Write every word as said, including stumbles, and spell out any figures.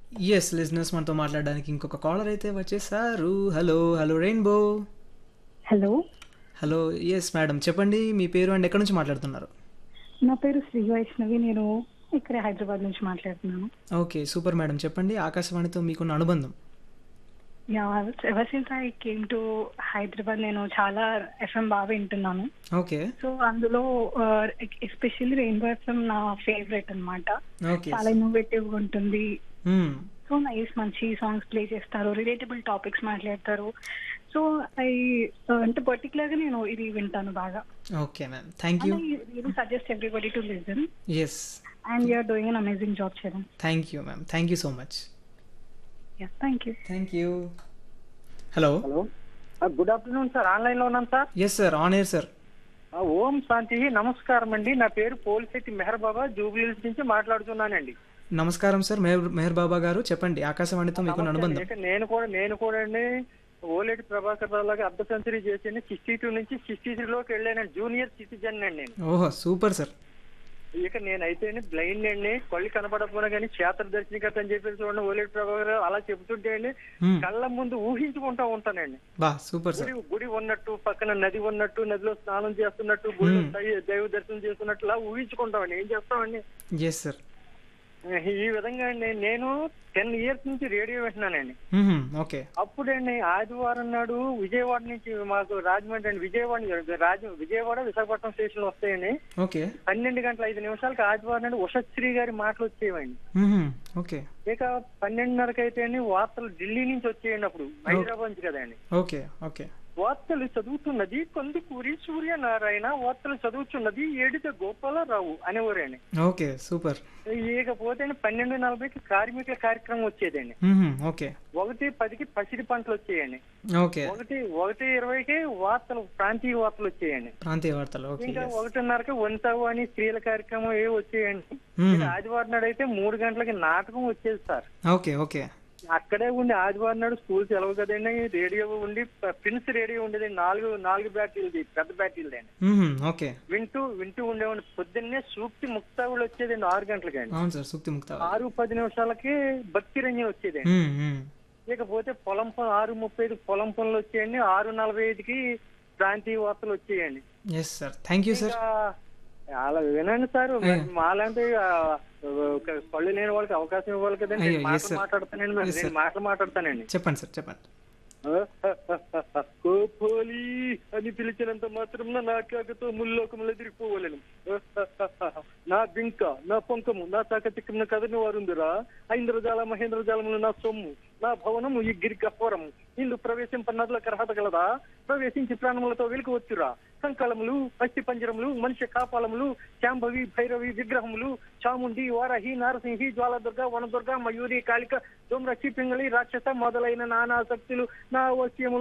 Yes. Listeners మనతో మాట్లాడడానికి ఇంకొక కాలర్ అయితే వచ్చేసారు. Hello! Hello rainbow. Hello! Hello! Yes madam చెప్పండి. మీ పేరు అండ్ ఎక్కడి నుంచి మాట్లాడుతున్నారు? నా పేరు శ్రీ వైష్ణవి. నేను ఇక్కడే హైదరాబాద్ నుంచి మాట్లాడుతున్నాను. ఓకే. Super madam. చెప్పండి. ఆకాశవాణితో మీకున్న అనుబంధం. Yeah! Ever since I came to Hyderabad నేను చాలా ఎఫ్ఎం బాగా వింటున్నాను. ఓకే. సో, అందులో ఆహ్, ఎక్ ఎస్పెషల్లీ రెయిన్బో ఎఫ్ఎం నా ఫేవరెట్ అన్నమాట. ఓకే. చాలా ఇన్నోవేటివ్‌గా ఉంటుంది. హ్మ్. సో నైస్ మంచి సాంగ్స్ ప్లే చేస్తారు. రిలేటబుల్ టాపిక్స్ మాట్లాడతారు. సో, ఐ ఆహ్, అంటే పర్టిక్యులర్‌గా నేను ఇది వింటాను బాగా. Okay ma'am. Thank and you. I really suggest everybody to listen. Yes. And you are doing N amazing job Charan. Thank you ma'am. Thank you so much. Yeah! Thank you. Thank you. Hello! Hello good afternoon sir. Online లో ఉన్నాను sir. Yes sir. On air sir. ఆ, ఓం శాంతి. నమస్కారం అండి. నా పేరు పోలిశెట్టి మెహర్ బాబా, జూబ్లీహిల్స్ నుంచి మాట్లాడుతున్నానండి. నమస్కారం సార్. మెహర్ మెహర్ బాబా గారు చెప్పండి. ఆకాశవాణితో మీకున్న నమస్తే అండి. అనుబంధం. ఇక నేను కూడా నేను కూడా అండి ఓలేటి ప్రభాకర్ రావు లాగా అర్ధ సెంచరీ చేసి సిక్స్టీ టూ నుంచి సిక్స్టీ త్రీ లోకి వెళ్ళానండి. జూనియర్ సిటిజన్ అండి నేను. ఓహో! Super sir. ఇక నేనైతే బ్లైండ్ అండి. కళ్ళు కనపడకపోయినా కానీ క్షేత్ర దర్శనికత అని చెప్పేసి చూడండి ఓలేటి ప్రభాకర్ రావు అలా చెబుతుంటే అండి హ్మ్. కళ్ళ ముందు ఊహించుకుంటా ఉంటానండి. బా సూపర్ గుడి సార్. గుడి ఉన్నట్టు, పక్కన నది ఉన్నట్టు, నదిలో స్నానం చేస్తున్నట్టు, గుడిలో Hmm. దై- దైవ దర్శనం చేస్తున్నట్టు ఇలా ఊహించుకుంటామండి. ఏం చేస్తామండి యెస్ సార్. ఈ విధంగా అండి నేను టెన్ ఇయర్స్ నుంచి రేడియో వింటున్నానండి. హుహు. ఓకే. అప్పుడండి ఆదివారం నాడు విజయవాడ నుంచి మాకు రాజమండ్రి అండి విజయవాడ రాజ విజయవాడ విశాఖపట్నం స్టేషన్లు వస్తాయండి. ఓకే. పన్నెండు గంటల ఐదు నిమిషాలకి ఆదివారం నాడు ఉషశ్రీ గారి మాటలు వచ్చేవండి. హుహు. ఓకే. ఇక పన్నెండున్నరకి అయితే అండి వార్తలు ఢిల్లీ నుంచి వచ్చేయండి. అప్పుడు హైదరాబాద్ నుంచి కదండి. ఓకే. ఓకే. వార్తలు చదువుతున్నది కందుకూరి సూర్యనారాయణ, వార్తలు చదువుతున్నది ఏడిత గోపాలరావు అనేవారండి. ఓకే. సూపర్. ఇకపోతే పన్నెండు నలభైకి కార్మికుల కార్యక్రమం వచ్చేదండి. హుహు. ఓకే. ఒకటి పదికి పసిడి పంటలు వచ్చేయండి. ఓకే. ఒకటి ఒకటి ఇరవైకి వార్తలు ప్రాంతీయ వార్తలు వచ్చేయండి. ప్రాంతీయ వార్తలు. ఓకే. ఇంకా యెస్. ఒకటిన్నరకి వంతావు అని స్త్రీల కార్యక్రమం ఏ వచ్చేయండి. Hmm. ఇక ఆదివారం నాడు అయితే మూడు గంటలకి నాటకం వచ్చేది సార్. ఓకే. ఓకే. అక్కడే ఉండి ఆదివారం నాడు స్కూల్ సెలవు కదండి. రేడియో ఉండి ప్రిన్స్ రేడియో ఉండేది. నాలుగు నాలుగు బ్యాటరీలది పెద్ద బ్యాటరీలది అండి. హుహు. ఓకే. వింటూ వింటూ ఉండేవాడిని. పొద్దున్నే సూక్తి ముక్తావులు వచ్చేదండి ఆరు గంటలకి అండి. అవును సార్. సూక్తి ముక్తావళి. ఆరు పది నిమిషాలకి భక్తి రంజన్ వచ్చేదండి. హ్మ్. హ్మ్. ఇకపోతే పొలం పనులు ఆరు ముప్పై ఐదు పొలం పనులు వచ్చేయండి. ఆరు నలభై ఐదుకి ప్రాంతీయ వార్తలు వచ్చేయండి. Yes sir. Thank you sir. ఇంకా అలా వినండి సార్. మరి మాలాంటి ఆ, ఒక కళ్ళు లేని వాళ్ళకి అవకాశం ఇవ్వాలి కదండి. అయ్యో, నేను yes, మాటలు sir. మాట్లాడతానండి. మరి Yes, నేను sir. మాటలు మాట్లాడతానండి. చెప్పండి సార్. చెప్పండి. కోపోలి అని పిలిచినంత మాత్రం నా కాకతో ముల్లోకములు ఎదిరిపోవలేను. నా బింక, నా పొంకము, నా తాకతిక్కమున కథని వారుందిరా. ఐంద్రజాల మహేంద్రజాలములు నా సొమ్ము, నా భవనము ఈ గిరి గహ్వరము. ఇందు ప్రవేశింపన్నదులకు అర్హత గలదా? ప్రవేశించి ప్రాణములతో వెలుకు వచ్చురా. కంకళములు, అస్థి పంజరములు, మనుష్య కాపాలములు, శాంభవి, భైరవి విగ్రహములు, చాముండి, వారహి, నారసింహి, జ్వాలదుర్గ, వనదుర్గ, మయూరి, కాళిక, దోమ్రచి, పింగళి, రాక్షస మొదలైన నానా శక్తులు నా వశ్యములు